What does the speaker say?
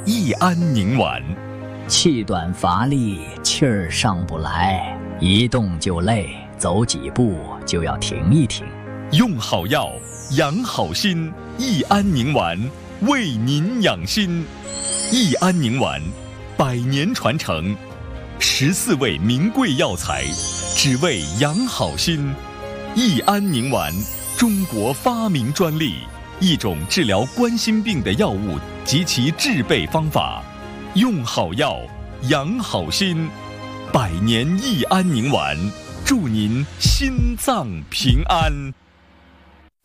益安宁丸。 气短乏力，气儿上不来，一动就累，走几步就要停一停。 用好药，养好心，益安宁丸为您养心。益安宁丸100年传承，14味名贵药材，只为养好心。益安宁丸，中国发明专利，一种治疗冠心病的药物及其制备方法。用好药，养好心，100年益安宁丸，祝您心脏平安。